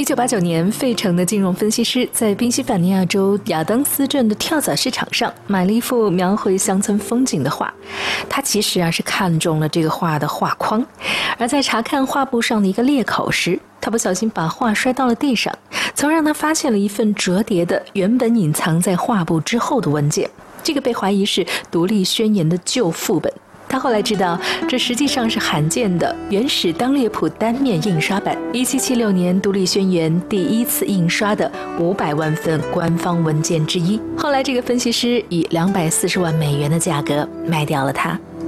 1989年，费城的金融分析师在宾夕法尼亚州亚当斯镇的跳蚤市场上买了一幅描绘乡村风景的画。他其实是看中了这个画的画框，而在查看画布上的一个裂口时，他不小心把画摔到了地上，从而让他发现了一份折叠的原本隐藏在画布之后的文件。这个被怀疑是独立宣言的旧副本。他后来知道，这实际上是罕见的原始当列普单面印刷版，1776年独立宣言第一次印刷的500万份官方文件之一。后来这个分析师以$240万的价格卖掉了它。